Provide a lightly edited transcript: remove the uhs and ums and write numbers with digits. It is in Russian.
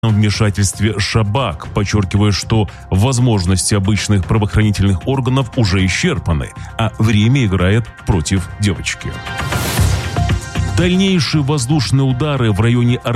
вмешательстве Шабак, подчеркивая, что возможности обычных правоохранительных органов уже исчерпаны, а время играет против девочки. Дальнейшие воздушные удары в районе